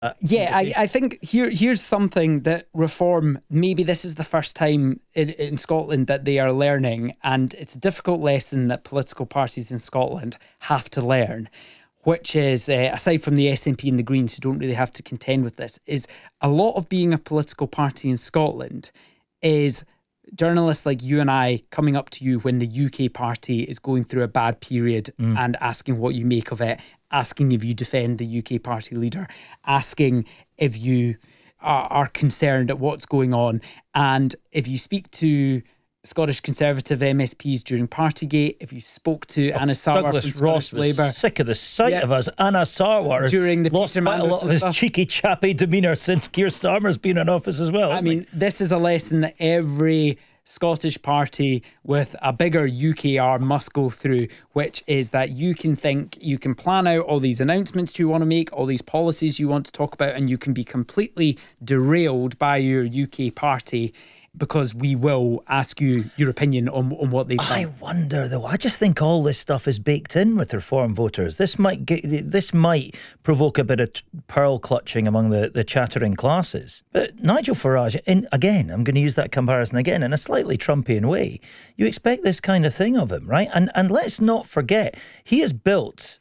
I think here's something that Reform, maybe this is the first time in Scotland that they are learning, and it's a difficult lesson that political parties in Scotland have to learn, which is, aside from the SNP and the Greens, who don't really have to contend with this, is a lot of being a political party in Scotland is journalists like you and I coming up to you when the UK party is going through a bad period and asking what you make of it, asking if you defend the UK party leader, asking if you are concerned at what's going on. And if you speak to Scottish Conservative MSPs during Partygate, if you spoke to Anna Sarwar Douglas from Ross Scottish Labour, was sick of the sight of us. Anna Sarwar during the lost Peter quite a lot of his cheeky chappy demeanour since Keir Starmer's been in office as well. I mean, this is a lesson that every Scottish party with a bigger UKR must go through, which is that you can plan out all these announcements you want to make, all these policies you want to talk about, and you can be completely derailed by your UK party, because we will ask you your opinion on what they've done. I wonder, though. I just think all this stuff is baked in with Reform voters. This might provoke a bit of pearl clutching among the chattering classes. But Nigel Farage, and again, I'm going to use that comparison again in a slightly Trumpian way. You expect this kind of thing of him, right? And let's not forget, he has built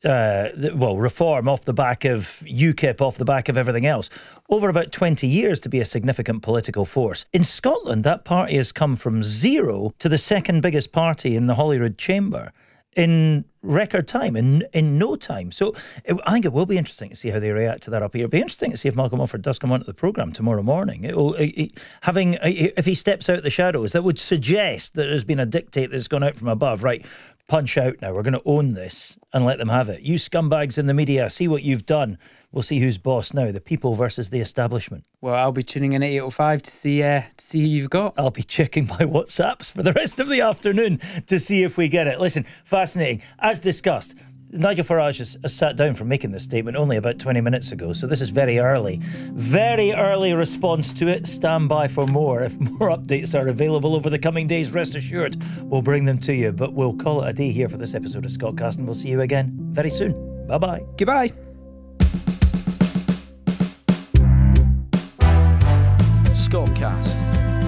Reform off the back of UKIP, off the back of everything else, over about 20 years to be a significant political force. In Scotland, that party has come from zero to the second biggest party in the Holyrood Chamber in record time, in no time. So I think it will be interesting to see how they react to that up here. It'll be interesting to see if Malcolm Offord does come onto the programme tomorrow morning. If he steps out the shadows, that would suggest that there's been a dictate that's gone out from above. Right, punch out now. We're going to own this and let them have it. You scumbags in the media, see what you've done. We'll see who's boss now, the people versus the establishment. Well, I'll be tuning in at 8:05 to see who you've got. I'll be checking my WhatsApps for the rest of the afternoon to see if we get it. Listen, fascinating. As discussed, Nigel Farage has sat down from making this statement only about 20 minutes ago, so this is very early. Very early response to it. Stand by for more. If more updates are available over the coming days, rest assured we'll bring them to you. But we'll call it a day here for this episode of Scottcast, and we'll see you again very soon. Bye-bye. Goodbye. Scottcast.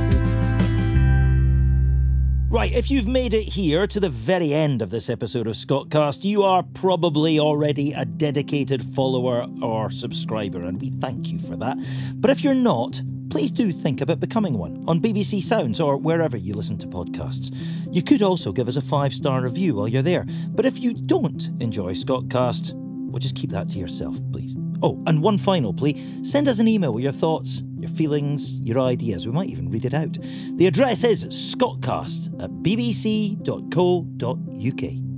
Right, if you've made it here to the very end of this episode of Scottcast, you are probably already a dedicated follower or subscriber, and we thank you for that. But if you're not, please do think about becoming one on BBC Sounds or wherever you listen to podcasts. You could also give us a 5-star review while you're there. But if you don't enjoy Scottcast, well, just keep that to yourself, please. Oh, and one final plea, send us an email with your thoughts, your feelings, your ideas. We might even read it out. The address is scottcast@bbc.co.uk.